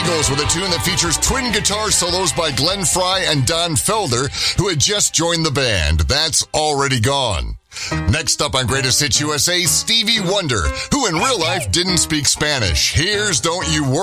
Eagles with a tune that features twin guitar solos by Glenn Frey and Don Felder, who had just joined the band. That's Already Gone. Next up on Greatest Hits USA, Stevie Wonder, who in real life didn't speak Spanish. Here's Don't You Worry.